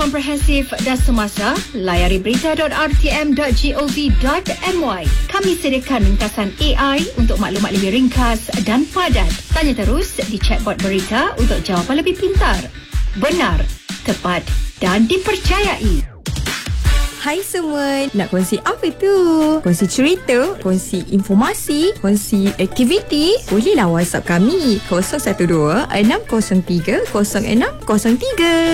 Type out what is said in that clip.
komprehensif dan semasa, layari berita.rtm.gov.my. Kami sediakan ringkasan AI untuk maklumat lebih ringkas dan padat. Tanya terus di chatbot berita untuk jawapan lebih pintar, benar, tepat dan dipercayai. Hai semua, nak kongsi apa tu? Kongsi cerita, kongsi informasi, kongsi aktiviti? Bolehlah WhatsApp kami 012 603 0603.